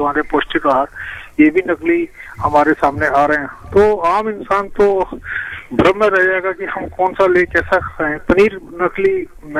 हमारे पौष्टिक आहार, ये भी नकली हमारे सामने आ रहे हैं। तो आम इंसान तो भ्रम में रह जाएगा कि हम कौन सा ले, कैसा खाएं। पनीर नकली,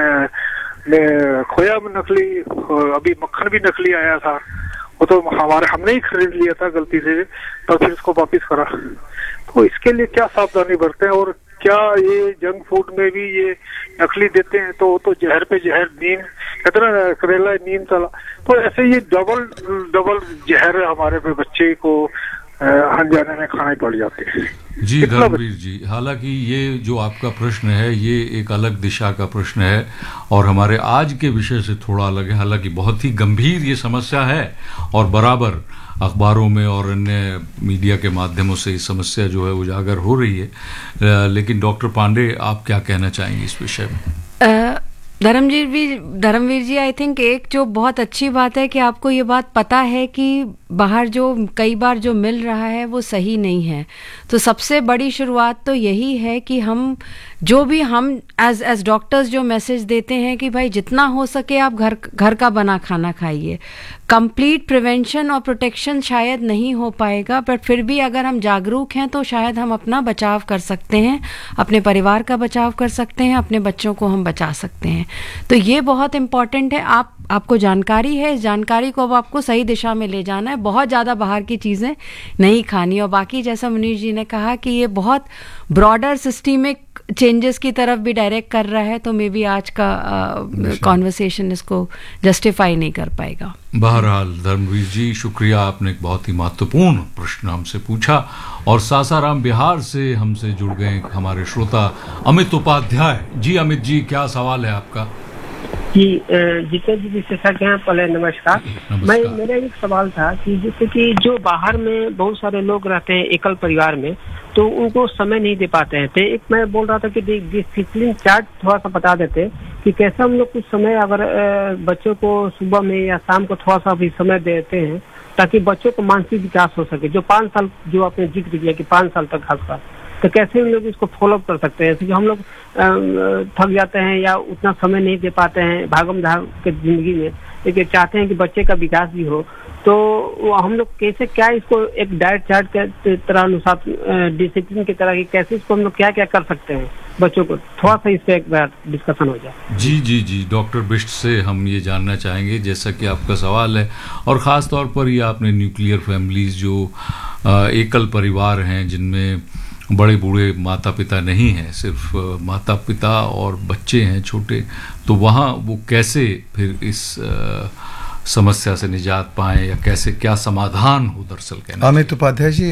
खोया में नकली, अभी मक्खन भी नकली आया था, वो तो हमने ही खरीद लिया था गलती से, तो फिर इसको वापस करा। तो इसके लिए क्या सावधानी बरतें, और क्या ये जंक फूड में भी ये नकली देते हैं? तो जहर पे जहर, नींद कहते ना, करेला नींद चला, तो ऐसे ये डबल जहर हमारे पे बच्चे को अनजाने में खाने पड़ जाते हैं। जी धर्मवीर जी, हालांकि ये जो आपका प्रश्न है ये एक अलग दिशा का प्रश्न है और हमारे आज के विषय से थोड़ा अलग है। हालांकि बहुत ही गंभीर ये समस्या है और बराबर अखबारों में और अन्य मीडिया के माध्यमों से इस समस्या जो है उजागर हो रही है। लेकिन डॉक्टर पांडे, आप क्या कहना चाहेंगे इस विषय में? धर्मवीर जी, आई थिंक एक जो बहुत अच्छी बात है कि आपको ये बात पता है कि बाहर जो कई बार जो मिल रहा है वो सही नहीं है। तो सबसे बड़ी शुरुआत तो यही है कि हम एज डॉक्टर्स जो मैसेज देते हैं कि भाई जितना हो सके आप घर का बना खाना खाइए। कंप्लीट प्रिवेंशन और प्रोटेक्शन शायद नहीं हो पाएगा, बट फिर भी अगर हम जागरूक हैं तो शायद हम अपना बचाव कर सकते हैं, अपने परिवार का बचाव कर सकते हैं, अपने बच्चों को हम बचा सकते हैं। तो ये बहुत इम्पॉर्टेंट है। आपको जानकारी है, इस जानकारी को अब आपको सही दिशा में ले जाना है। बहुत ज़्यादा बाहर की चीज़ें नहीं खानी। और बाकी जैसा मुनीष जी ने कहा कि ये बहुत ब्रॉडर सिस्टमिक चेंजेस की तरफ भी डायरेक्ट कर रहा है, तो मे बी आज का कॉन्वर्सेशन इसको जस्टिफाई नहीं कर पाएगा। बहरहाल धर्मवीर जी, शुक्रिया, आपने एक बहुत ही महत्वपूर्ण प्रश्न हमसे पूछा और सासाराम बिहार से हमसे जुड़ गए हमारे श्रोता अमित उपाध्याय। जी अमित जी, क्या सवाल है आपका? जी जितेंद्र जी विशेषज्ञ हैं, पहले नमस्कार। मेरा एक सवाल था कि जैसे कि जो बाहर में बहुत सारे लोग रहते हैं एकल परिवार में, तो उनको समय नहीं दे पाते हैं। तो एक मैं बोल रहा था कि डिसिप्लिन चार्ट थोड़ा सा बता देते कि कैसे हम लोग कुछ समय अगर बच्चों को सुबह में या शाम को थोड़ा सा भी समय देते हैं ताकि बच्चों को मानसिक विकास हो सके। जो 5 साल जो आपने जिक्र किया कि 5 साल तक खासकर, तो कैसे हम लोग इसको फॉलोअप कर सकते हैं? जैसे हम लोग थक जाते हैं या उतना समय नहीं दे पाते हैं भागम भाग के जिंदगी में, लेकिन चाहते हैं कि बच्चे का विकास भी हो, तो हम लोग कैसे, क्या इसको एक डाइट चार्ट के तरह अनुसार डिसिप्लिन की तरह, कैसे इसको हम लोग क्या क्या कर सकते हैं बच्चों को? थोड़ा सा इस पे एक बार डिस्कशन हो जाए। जी डॉक्टर बिष्ट से हम ये जानना चाहेंगे, जैसा कि आपका सवाल है, और ख़ास तौर पर ये आपने न्यूक्लियर फैमिलीज जो एकल परिवार हैं जिनमें बड़े बूढ़े माता पिता नहीं हैं, सिर्फ माता पिता और बच्चे हैं छोटे, तो वहाँ वो कैसे फिर इस समस्या से निजात पाएं या कैसे, क्या समाधान हो दरअसल कहना? अमित उपाध्याय जी,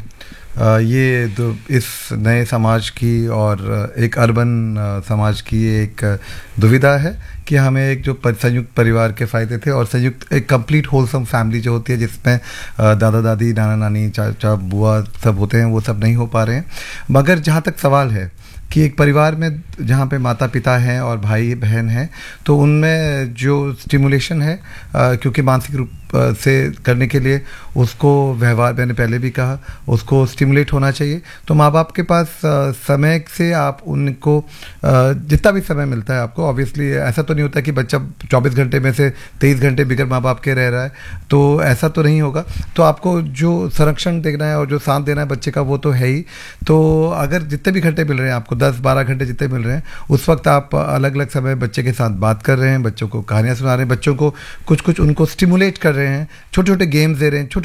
ये इस नए समाज की और एक अर्बन समाज की एक दुविधा है कि हमें एक जो संयुक्त परिवार के फ़ायदे थे और संयुक्त एक कंप्लीट होलसम फैमिली जो होती है जिसमें दादा दादी, नाना नानी, चाचा बुआ सब होते हैं, वो सब नहीं हो पा रहे हैं। मगर जहाँ तक सवाल है कि एक परिवार में जहाँ पे माता पिता हैं और भाई बहन हैं, तो उनमें जो स्टिमुलेशन है, क्योंकि मानसिक रूप से करने के लिए उसको व्यवहार, मैंने पहले भी कहा, उसको स्टिमुलेट होना चाहिए। तो माँ बाप के पास समय से आप उनको जितना भी समय मिलता है आपको, ऑब्वियसली ऐसा तो नहीं होता कि बच्चा 24 घंटे में से 23 घंटे बिगर माँ बाप के रह रहा है, तो ऐसा तो नहीं होगा। तो आपको जो संरक्षण देना है और जो साथ देना है बच्चे का, वो तो है ही। तो अगर जितने भी घंटे मिल रहे हैं आपको, 10-12 घंटे जितने मिल रहे हैं, उस वक्त आप अलग अलग समय बच्चे के साथ बात कर रहे हैं, बच्चों को कहानियाँ सुना रहे हैं, बच्चों को कुछ उनको स्टिमुलेट कर रहे हैं, छोटे छोटे गेम्स दे रहे हैं, छोटे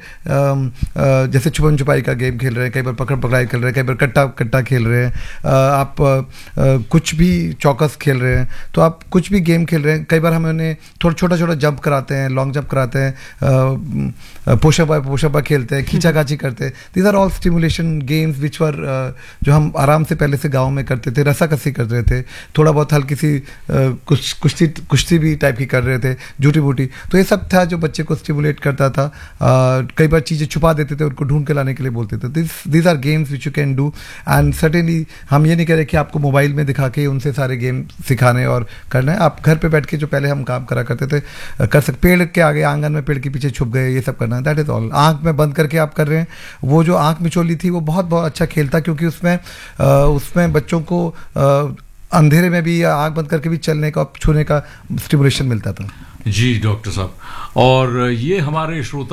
छोटे जैसे छुपन छुपाई का गेम खेल रहे हैं, कई बार पकड़ पकड़ाई खेल रहे हैं, कई बार कट्टा कट्टा खेल रहे हैं, आप कुछ भी चौकस खेल रहे हैं, तो आप कुछ भी गेम खेल रहे हैं। कई बार हम उन्हें थोड़ा छोटा जंप कराते हैं, लॉन्ग जंप कराते हैं, पोशअप खेलते हैं, खींचाखाची करते हैं। These are all stimulation games which वर जो हम आराम से पहले से गाँव में करते थे, रस्साकसी कर रहे थे, थोड़ा बहुत हल्की सी कुश्ती भी टाइप की कर रहे थे, जूटी बूटी। तो ये सब था जो बच्चे को स्टिमुलेट करता था। कई बार चीज़ें छुपा देते थे, उनको ढूंढ के लाने के लिए बोलते थे। These are games which you can do, and certainly हम ये नहीं कह रहे कि आपको मोबाइल में दिखा के उनसे सारे गेम सिखाने और करना है। आप घर पे बैठ के जो पहले हम काम करा करते थे कर सकते, पेड़ के आगे आंगन में पेड़ के पीछे छुप गए, ये सब करना, दैट इज ऑल। आंख में बंद करके आप कर रहे हैं। वो जो आंख मिचोली थी वो बहुत बहुत अच्छा खेल था, क्योंकि उसमें बच्चों को अंधेरे में भी या आंख बंद करके भी चलने का, छूने का स्टिमुलेशन मिलता था। जी डॉक्टर साहब, और ये हमारे श्रोता